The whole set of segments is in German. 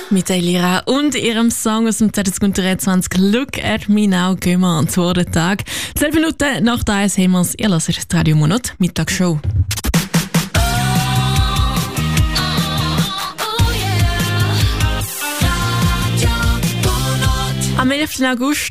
Mit Elira und ihrem Song aus dem 2023 «Look at me now» gehen wir an den Tag. 12 Minuten nach der 1 haben wir es. Ihr hört die Radio Monat Mittagsshow. Am 11. August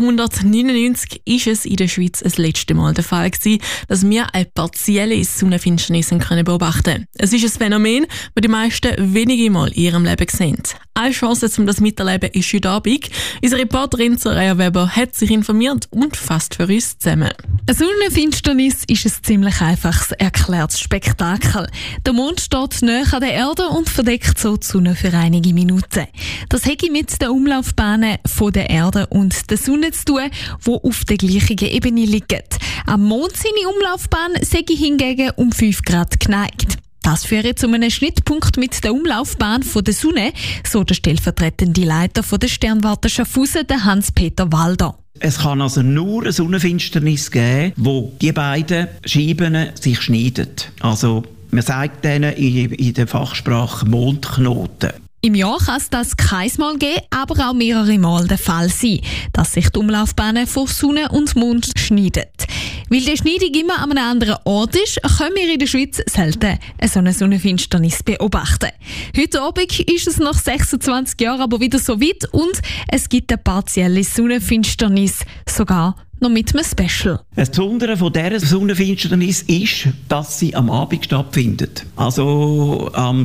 1999 ist es in der Schweiz das letzte Mal der Fall gewesen, dass wir eine partielle Sonnenfinsternis beobachten können. Es ist ein Phänomen, das die meisten wenige Mal in ihrem Leben sehen. Eine Chance, um das miterleben, ist heute Abend. Unsere Reporterin Soraya Weber hat sich informiert und fasst für uns zusammen. Eine Sonnenfinsternis ist ein ziemlich einfaches erklärtes Spektakel. Der Mond steht nahe an der Erde und verdeckt so die Sonne für einige Minuten. Das hat mit den Umlaufbahnen von der Erde und der Sonne zu tun, die auf der gleichen Ebene liegen. Am Mond seine Umlaufbahn sei hingegen um 5 Grad geneigt. Das führt zu einem Schnittpunkt mit der Umlaufbahn von der Sonne, so der stellvertretende Leiter von der Sternwarte Schaffhausen, der Hans-Peter Walder. Es kann also nur eine Sonnenfinsternis geben, wo die beiden Scheiben sich schneiden. Also man sagt denen in der Fachsprache Mondknoten. Im Jahr kann es das kein-mal geben, aber auch mehrere Mal der Fall sein, dass sich die Umlaufbahnen von Sonne und Mond schneiden. Weil die Schneidung immer an einem anderen Ort ist, können wir in der Schweiz selten so eine Sonnenfinsternis beobachten. Heute Abend ist es nach 26 Jahren aber wieder so weit und es gibt eine partielle Sonnenfinsternis, sogar noch mit einem Special. Das Besondere von dieser Sonnenfinsternis ist, dass sie am Abend stattfindet. Also am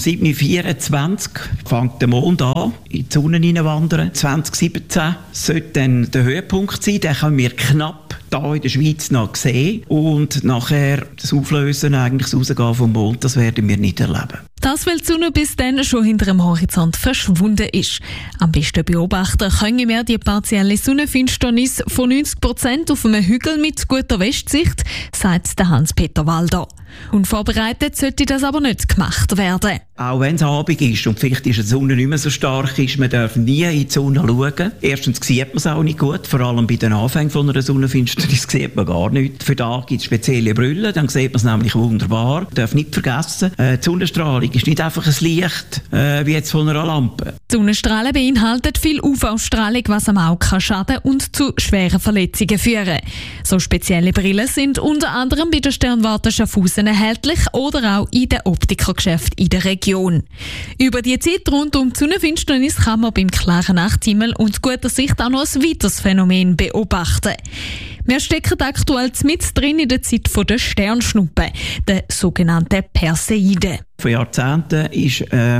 7.24 fängt der Mond an, in die Sonne hineinwandern. 2017 sollte dann der Höhepunkt sein, den können wir knapp hier in der Schweiz noch sehen. Und nachher das Auflösen, eigentlich das Rausgehen vom Mond, das werden wir nicht erleben. Das, weil die Sonne bis dann schon hinter dem Horizont verschwunden ist. Am besten beobachten können wir die partielle Sonnenfinsternis von 90% auf einem Hügel mit guter Westsicht, sagt der Hans-Peter Walder. Unvorbereitet sollte das aber nicht gemacht werden. Auch wenn es Abend ist und vielleicht ist die Sonne nicht mehr so stark ist, man darf nie in die Sonne schauen. Erstens sieht man es auch nicht gut, vor allem bei den Anfängen von einer Sonnenfinsternis sieht man gar nichts. Für da gibt es spezielle Brillen, dann sieht man es nämlich wunderbar. Man darf nicht vergessen, die Sonnenstrahlung ist nicht einfach ein Licht wie jetzt von einer Lampe. Die Sonnenstrahlen beinhalten viel UV-Strahlung, was am Auge kann schaden und zu schweren Verletzungen führen. So spezielle Brillen sind unter anderem bei der Sternwarte Schaffhausen erhältlich oder auch in den Optikergeschäften in der Region. Über die Zeit rund um die Sonnenfinsternis kann man beim klaren Nachthimmel und guter Sicht auch noch ein weiteres Phänomen beobachten. Wir stecken aktuell mit drin in der Zeit der Sternschnuppe, der sogenannten Perseide. Vor Jahrzehnten ist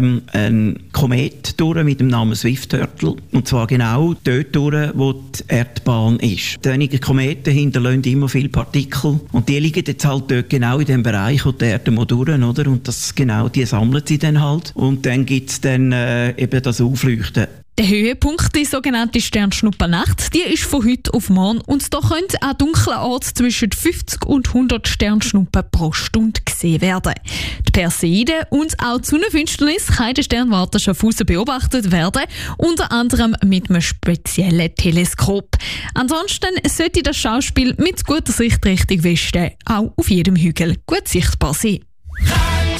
ein Komet durch mit dem Namen Swift-Turtle. Und zwar genau dort durch, wo die Erdbahn ist. Solche Kometen hinterlassen immer viele Partikel. Und die liegen jetzt halt dort genau in dem Bereich, wo die Erde durch, oder? Und die sammeln sie dann halt. Und dann gibt es dann eben das Aufleuchten. Der Höhepunkt, die sogenannte Sternschnuppennacht, die ist von heute auf morgen und da können an dunklen Orten zwischen 50 und 100 Sternschnuppen pro Stunde gesehen werden. Die Perseide und auch die Sonnenfinsternis kann in der Sternwarte Schaffhausen beobachtet werden, unter anderem mit einem speziellen Teleskop. Ansonsten sollte das Schauspiel mit guter Sicht Richtung Westen auch auf jedem Hügel gut sichtbar sein.